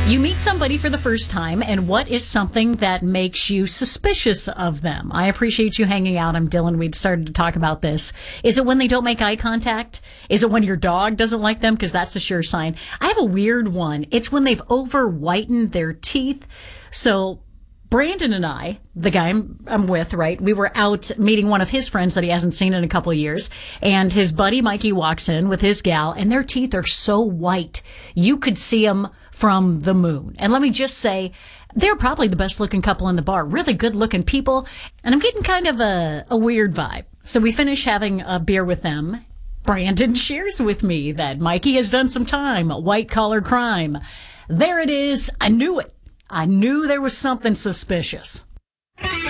You meet somebody for the first time, and what is something that makes you suspicious of them? I appreciate you hanging out. I'm Dylan. We'd started to talk about this. Is it when they don't make eye contact? Is it when your dog doesn't like them? Because that's a sure sign. I have a weird one. It's when they've over-whitened their teeth. So Brandon and I, the guy I'm with, right, we were out meeting one of his friends that he hasn't seen in a couple of years, and his buddy Mikey walks in with his gal, and their teeth are so white, you could see them from the moon. And let me just say, they're probably the best looking couple in the bar, really good looking people, and I'm getting kind of a weird vibe. So we finish having a beer with them. Brandon shares with me that Mikey has done some time, white collar crime. There it is. I knew it. I knew there was something suspicious.